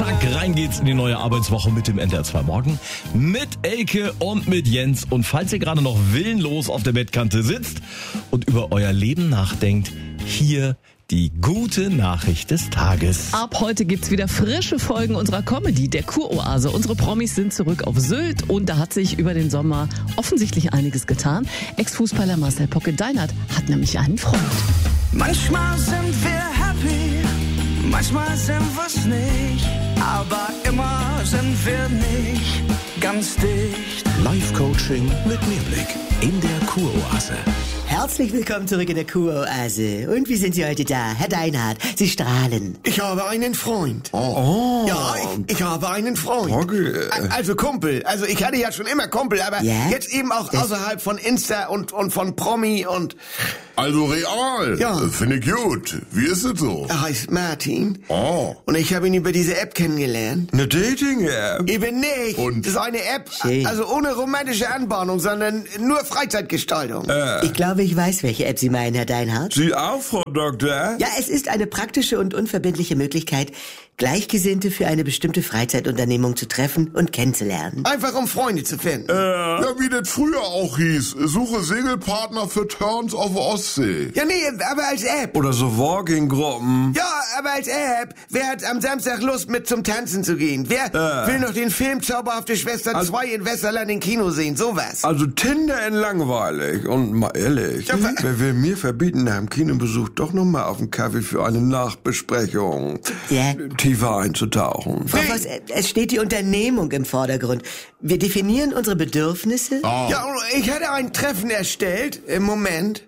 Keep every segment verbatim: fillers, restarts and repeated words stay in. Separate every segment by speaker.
Speaker 1: Zack, rein geht's in die neue Arbeitswoche mit dem N D R zwei Morgen. Mit Elke und mit Jens. Und falls ihr gerade noch willenlos auf der Bettkante sitzt und über euer Leben nachdenkt, hier die gute Nachricht des Tages.
Speaker 2: Ab heute gibt's wieder frische Folgen unserer Comedy, der Kuroase. Unsere Promis sind zurück auf Sylt und da hat sich über den Sommer offensichtlich einiges getan. Ex-Fußballer Marcel Pocke-Deinert hat nämlich einen Freund.
Speaker 3: Manchmal sind wir happy, manchmal sind wir's nicht, aber immer sind wir nicht ganz dicht.
Speaker 4: Live-Coaching mit Mehrblick in der Kuroase.
Speaker 5: Herzlich willkommen zurück in der Kuroase. Und wie sind Sie heute da, Herr Deinhardt? Sie strahlen.
Speaker 6: Ich habe einen Freund.
Speaker 4: Oh.
Speaker 6: Ja, ich, ich habe einen Freund.
Speaker 4: Okay.
Speaker 6: Also Kumpel. Also ich hatte ja schon immer Kumpel, aber
Speaker 5: Ja?
Speaker 6: jetzt eben auch
Speaker 5: Das-
Speaker 6: außerhalb von Insta und, und von Promi und
Speaker 7: Also real.
Speaker 6: Ja.
Speaker 7: Finde ich gut. Wie ist es so?
Speaker 6: er heißt Martin.
Speaker 7: Oh.
Speaker 6: Und ich habe ihn über diese App kennengelernt.
Speaker 4: Eine Dating-App?
Speaker 6: Eben nicht.
Speaker 7: Und?
Speaker 6: Das ist eine App,
Speaker 5: Schön.
Speaker 6: also ohne romantische Anbahnung, sondern nur Freizeitgestaltung.
Speaker 5: Ich glaube, ich weiß, welche App Sie meinen, Herr Deinhardt.
Speaker 4: Sie auch, Frau Doktor?
Speaker 5: Ja, es ist eine praktische und unverbindliche Möglichkeit, Gleichgesinnte für eine bestimmte Freizeitunternehmung zu treffen und kennenzulernen.
Speaker 6: Einfach um Freunde zu finden.
Speaker 7: Ja, wie das früher auch hieß. Suche Segelpartner für Turns auf Ostsee.
Speaker 6: Ja, nee, aber als App.
Speaker 4: Oder so Walking-Gruppen?
Speaker 6: Ja, aber als App. Wer hat am Samstag Lust, mit zum Tanzen zu gehen? Wer
Speaker 4: Äh.
Speaker 6: will noch den Film Zauberhafte Schwester
Speaker 4: Also-
Speaker 6: zwei in Westerland im Kino sehen? Sowas.
Speaker 4: Also Tinder in langweilig. Und mal ehrlich,
Speaker 6: Ja, wa-
Speaker 4: wer will mir verbieten, nach dem Kinobesuch doch noch mal auf einen Kaffee für eine Nachbesprechung
Speaker 5: Ja.
Speaker 4: tiefer einzutauchen?
Speaker 5: Frau Voss, es steht die Unternehmung im Vordergrund. Wir definieren unsere Bedürfnisse.
Speaker 7: Oh.
Speaker 6: Ja, und ich hatte ein Treffen erstellt. Im Moment.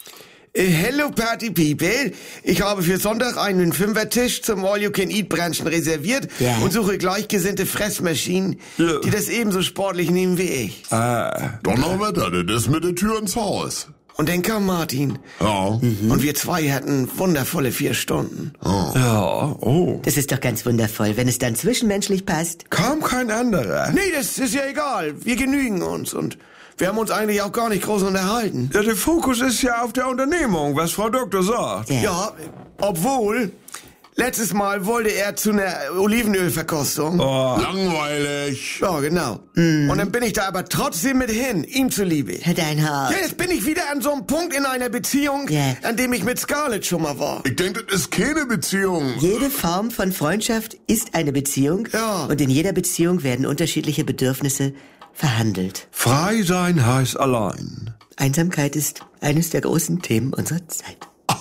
Speaker 6: Äh, Hello Party People. Ich habe für Sonntag einen Fünfertisch zum All-You-Can-Eat-Branchen reserviert
Speaker 5: Ja.
Speaker 6: und suche gleichgesinnte Fressmaschinen,
Speaker 4: Ja.
Speaker 6: die das ebenso sportlich nehmen wie ich.
Speaker 4: Ah,
Speaker 7: Donnerwetter, das ist mit der Tür ins Haus.
Speaker 6: Und dann kam Martin.
Speaker 7: Ja.
Speaker 6: Und wir zwei hatten wundervolle vier Stunden.
Speaker 4: ja, oh.
Speaker 5: Das ist doch ganz wundervoll, wenn es dann zwischenmenschlich passt.
Speaker 4: Kaum kein anderer.
Speaker 6: Nee, das ist ja egal. Wir genügen uns und wir haben uns eigentlich auch gar nicht groß unterhalten.
Speaker 4: Ja, der Fokus ist ja auf der Unternehmung, was Frau Doktor sagt.
Speaker 5: Ja.
Speaker 6: Ja, obwohl, letztes Mal wollte er zu einer Olivenölverkostung.
Speaker 4: Oh.
Speaker 7: Langweilig.
Speaker 6: Ja, genau. Und dann bin ich da aber trotzdem mit hin, ihm zuliebe.
Speaker 5: Herr Deinhardt.
Speaker 6: Ja, jetzt bin ich wieder an so einem Punkt in einer Beziehung,
Speaker 5: Ja.
Speaker 6: an dem ich mit Scarlett schon mal war.
Speaker 7: Ich denke, das ist keine Beziehung.
Speaker 5: Jede Form von Freundschaft ist eine Beziehung.
Speaker 6: Ja.
Speaker 5: Und in jeder Beziehung werden unterschiedliche Bedürfnisse verhandelt.
Speaker 4: Frei sein heißt allein.
Speaker 5: Einsamkeit ist eines der großen Themen unserer Zeit.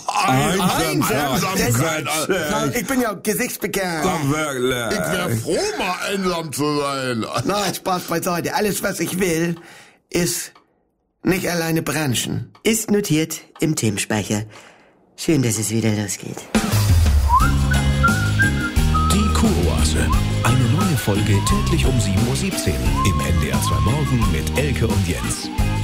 Speaker 7: Einsamkeit.
Speaker 6: Ich bin ja gesichtsbegehrt.
Speaker 7: Ich
Speaker 4: Wirklich.
Speaker 7: wäre froh, mal einsam zu sein.
Speaker 6: Nein, Spaß beiseite. Alles, was ich will, ist nicht alleine branchen.
Speaker 5: Ist notiert im Themenspeicher. Schön, dass es wieder losgeht.
Speaker 4: Die Kuroase.
Speaker 1: Eine neue Folge täglich um sieben Uhr siebzehn im N D R zwei Morgen mit Elke und Jens.